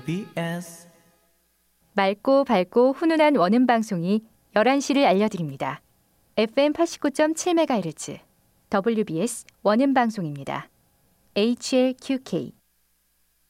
WBS 맑고 밝고 훈훈한 원음 방송이 11시를 알려드립니다. FM 89.7MHz WBS 원음 방송입니다. HLQK